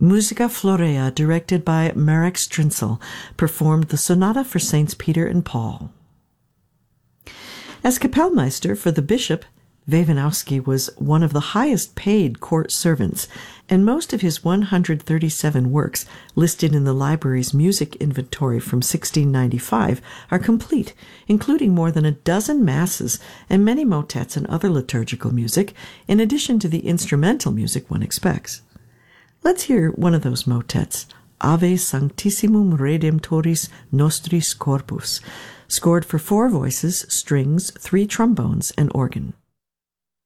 Musica Florea, directed by Marek Strintzel, performed the Sonata for Saints Peter and Paul. As Kapellmeister for the bishop, Wewanowski was one of the highest paid court servants, and most of his 137 works listed in the library's music inventory from 1695 are complete, including more than a dozen masses and many motets and other liturgical music, in addition to the instrumental music one expects. Let's hear one of those motets, Ave Sanctissimum Redemptoris Nostris Corpus, scored for 4 voices, strings, 3 trombones, and organ.